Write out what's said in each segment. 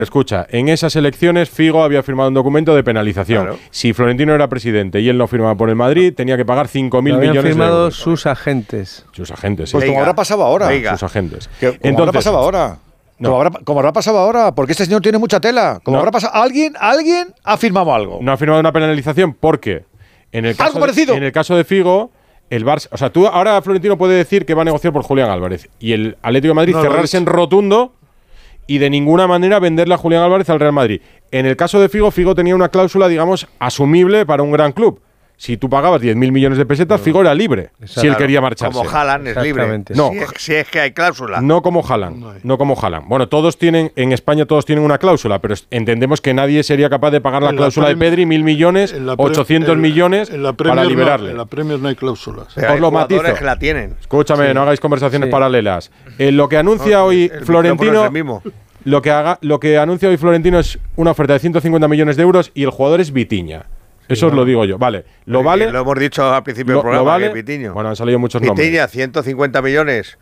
Escucha, en esas elecciones Figo había firmado un documento de penalización. Claro. Si Florentino era presidente y él no firmaba por el Madrid, tenía que pagar 5.000 millones de euros. firmado sus agentes. Sus agentes, sí. Pues como habrá pasado ahora. Sus agentes. Como habrá pasado ahora. No. Como habrá pasado ahora, porque este señor tiene mucha tela. Como habrá pasado, alguien ha firmado algo. No ha firmado una penalización porque en el caso algo parecido. En el caso de Figo, el Barça, o sea, tú ahora Florentino puede decir que va a negociar por Julián Álvarez y el Atlético de Madrid cerrarse en rotundo y de ninguna manera venderle a Julián Álvarez al Real Madrid. En el caso de Figo tenía una cláusula, digamos, asumible para un gran club. Si tú pagabas 10.000 millones de pesetas, Figo era libre. Si él quería marcharse. Como Haaland es libre. No, si es que hay cláusula. No como Haaland. No como Haaland. Bueno, en España todos tienen una cláusula, pero entendemos que nadie sería capaz de pagar la cláusula de Pedri, 1.000 millones, 800 millones para liberarle. En la Premier no hay cláusulas. Os lo matizo. Que la tienen. Escúchame, no hagáis conversaciones paralelas. Lo que anuncia hoy Florentino... Lo que anuncia hoy Florentino es una oferta de 150 millones de euros y el jugador es Vitinha. Eso os lo digo yo. Vale. ¿Lo vale? Lo hemos dicho al principio del programa, vale. que Vitinho. Bueno, han salido muchos nombres. Vitinha, 150 millones.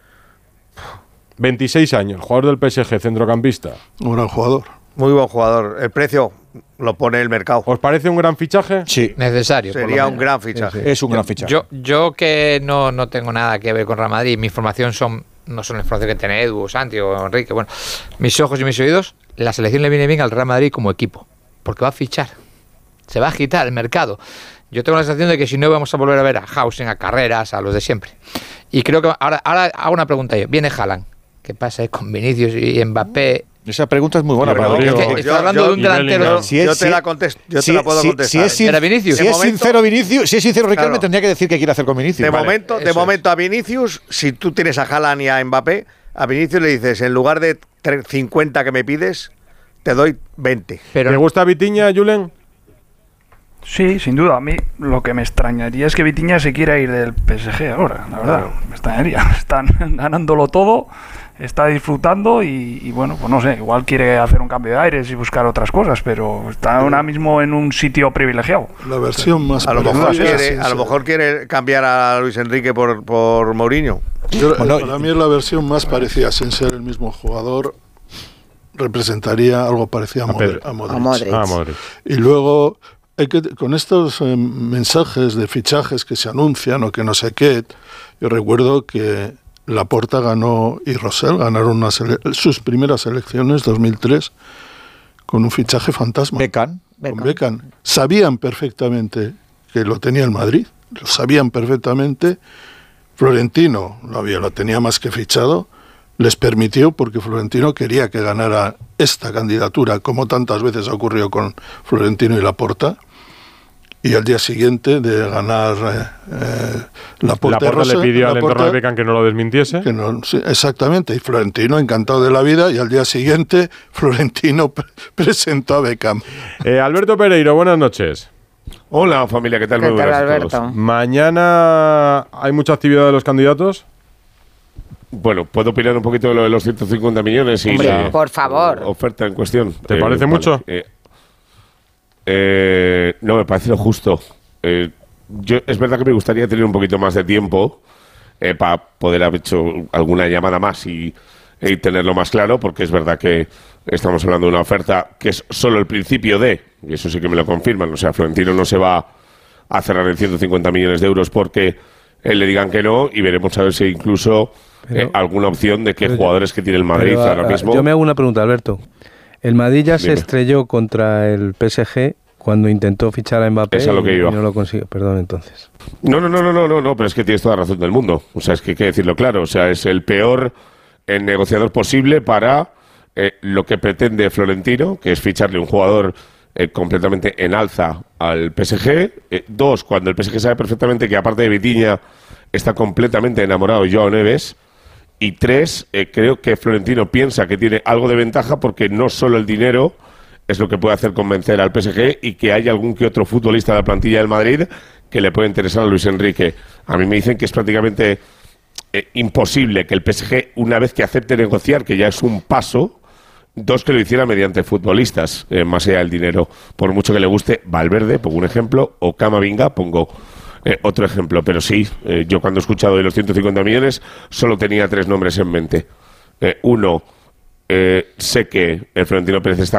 26 años, jugador del PSG, centrocampista. Un gran jugador. Muy buen jugador. El precio lo pone el mercado. ¿Os parece un gran fichaje? Sí. Necesario. Sería un gran fichaje. Es un gran fichaje. Yo que no tengo nada que ver con Real Madrid, mi formación no son la información que tiene Edu, Santi o Enrique. Bueno, mis ojos y mis oídos, la selección le viene bien al Real Madrid como equipo, porque va a fichar. Se va a agitar el mercado. Yo tengo la sensación de que si no vamos a volver a ver a Hausen, a Carreras, a los de siempre. Y creo que ahora hago una pregunta yo. Viene Haaland. ¿Qué pasa con Vinicius y Mbappé? Esa pregunta es muy buena. Estoy hablando de un delantero. Yo te la contesto. Yo te la puedo contestar. ¿Era Vinicius? Si es sincero Riquelme, claro, tendría que decir qué quiere hacer con Vinicius. De momento a Vinicius, si tú tienes a Haaland y a Mbappé, a Vinicius le dices, en lugar de 50 que me pides, te doy 20. ¿Te gusta Vitinha, Julen? Sí, sin duda. A mí lo que me extrañaría es que Vitinha se quiera ir del PSG ahora, la verdad. Me extrañaría. Están ganándolo todo, está disfrutando y bueno, pues no sé, igual quiere hacer un cambio de aires y buscar otras cosas, pero está ahora mismo en un sitio privilegiado. La versión más a lo mejor quiere cambiar a Luis Enrique por Mourinho. Para mí es la versión más parecida, sin ser el mismo jugador, representaría algo parecido a Modric. Y luego con estos mensajes de fichajes que se anuncian o que no sé qué, yo recuerdo que Laporta y Rosell ganaron sus primeras elecciones 2003 con un fichaje fantasma. Beckham. Sabían perfectamente que lo tenía el Madrid, lo sabían perfectamente. Florentino lo tenía más que fichado, les permitió porque Florentino quería que ganara esta candidatura, como tantas veces ha ocurrido con Florentino y Laporta. Y al día siguiente de ganar Laporta le pidió al entorno de Beckham que no lo desmintiese. Sí, exactamente, y Florentino encantado de la vida, y al día siguiente Florentino presentó a Beckham. Alberto Pereiro, buenas noches. Hola familia, ¿qué tal? Muy buenas a todos. Mañana hay mucha actividad de los candidatos. Bueno, puedo opinar un poquito de lo de los 150 millones y Hombre, la por favor. Oferta en cuestión. ¿Te parece mucho? No, me parece lo justo. Es verdad que me gustaría tener un poquito más de tiempo para poder haber hecho alguna llamada más y tenerlo más claro, porque es verdad que estamos hablando de una oferta que es solo el principio y eso sí que me lo confirman. O sea, Florentino no se va a cerrar en 150 millones de euros porque le digan que no, y veremos a ver si incluso alguna opción de qué jugadores que tiene el Madrid ahora mismo. Yo me hago una pregunta, Alberto. El Madrid ya se estrelló contra el PSG cuando intentó fichar a Mbappé y no lo consiguió. Perdón, entonces. No, pero es que tienes toda la razón del mundo. O sea, es que hay que decirlo claro. O sea, es el peor negociador posible para lo que pretende Florentino, que es ficharle un jugador completamente en alza al PSG. Dos, cuando el PSG sabe perfectamente que aparte de Vitinha está completamente enamorado de Joao Neves. Y tres, creo que Florentino piensa que tiene algo de ventaja porque no solo el dinero es lo que puede hacer convencer al PSG y que hay algún que otro futbolista de la plantilla del Madrid que le puede interesar a Luis Enrique. A mí me dicen que es prácticamente imposible que el PSG, una vez que acepte negociar, que ya es un paso, dos, que lo hiciera mediante futbolistas, más allá del dinero. Por mucho que le guste Valverde, pongo un ejemplo, o Camavinga, pongo otro ejemplo, pero sí, yo cuando he escuchado de los 150 millones solo tenía tres nombres en mente. Uno, sé que el Florentino Pérez está